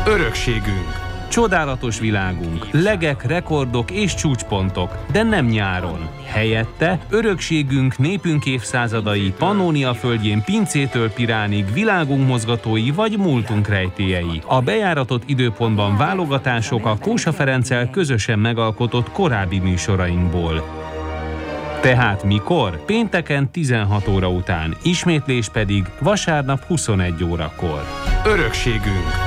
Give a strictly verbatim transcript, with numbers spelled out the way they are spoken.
Örökségünk. Csodálatos világunk, legek, rekordok és csúcspontok, de nem nyáron. Helyette örökségünk, népünk évszázadai, Pannónia földjén pincétől Piránig, világunk mozgatói vagy múltunk rejtélyei. A bejáratott időpontban válogatások a Kósa Ferenccel közösen megalkotott korábbi műsorainkból. Tehát mikor? Pénteken tizenhat óra után, ismétlés pedig vasárnap huszonegy órakor. Örökségünk.